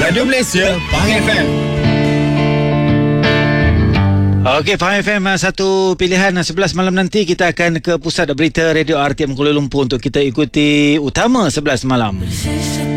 Radio Malaysia, Pahang FM. Okey, Pahang FM satu pilihan. 11 malam nanti kita akan ke pusat berita Radio RTM Kuala Lumpur untuk kita ikuti Utama 11 malam.